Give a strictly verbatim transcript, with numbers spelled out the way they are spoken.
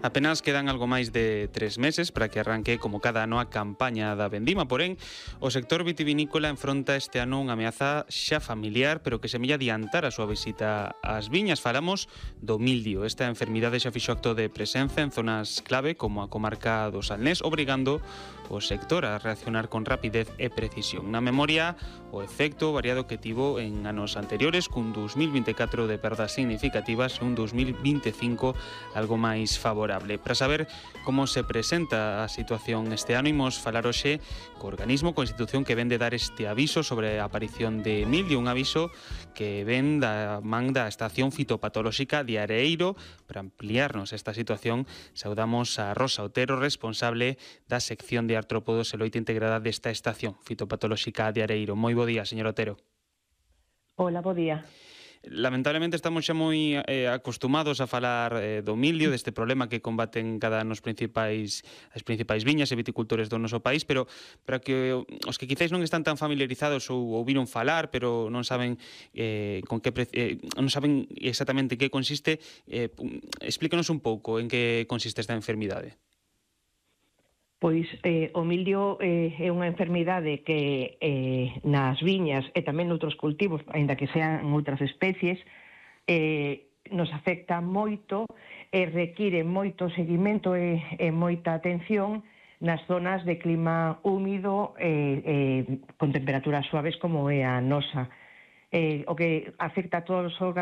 Apenas quedan algo máis de tres meses para que arranque como cada ano a campaña da vendima, porén, o sector vitivinícola enfronta este ano unha ameaza xa familiar, pero que semella adiantar a súa visita ás viñas. Falamos do mildio. Esta enfermidade xa fixo acto de presenza en zonas clave como a comarca do Salnés, obrigando o sector a reaccionar con rapidez e precisión. Na memoria, o efecto variado que tivo en anos anteriores, cun dos mil vinte e catro de perdas significativas e un dos mil vinte e cinco algo máis favorable. Para saber como se presenta a situación este ano, imos falar hoxe co organismo, coa institución que ven de dar este aviso sobre a aparición de mildio, un aviso que ven da man da Estación Fitopatolóxica de Areeiro. Para ampliarnos esta situación, saudamos a Rosa Otero, responsable da sección de artrópodos e loita integrada desta Estación Fitopatolóxica de Areeiro. Moi bo día, señor Otero. Hola, bo día. Lamentablemente estamos xa moi eh, acostumados a falar eh, do mildio, deste problema que combaten cada ano os principais, as principais viñas e viticultores do noso país, pero para que os que quizáis non están tan familiarizados ou ouviron falar, pero non saben eh, con que eh, non saben exactamente que consiste, eh, explícanos un pouco en que consiste esta enfermidade. Pois eh, o mildio eh, é unha enfermidade que eh, nas viñas e tamén noutros cultivos, aínda que sean outras especies, eh, nos afecta moito e require moito seguimento e, e moita atención nas zonas de clima húmido e eh, con temperaturas suaves como é a nosa. Eh, o que afecta a todos os